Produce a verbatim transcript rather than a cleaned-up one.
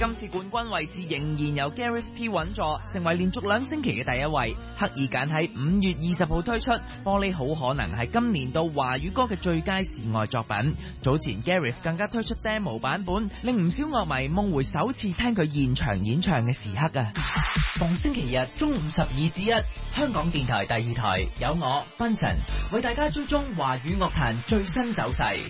今次冠軍位置仍然由 Gareth T 穩坐，成為連續兩星期嘅第一位。刻意揀喺五月二十號推出，玻璃好可能係今年度華語歌嘅最佳示愛作品。早前 Gareth 更加推出 demo 版本，令唔少樂迷夢回首次聽佢現場演唱嘅時刻啊！逢星期日中午十二至一，香港電台第二台有我 Benson 為大家追蹤華語樂壇最新走勢。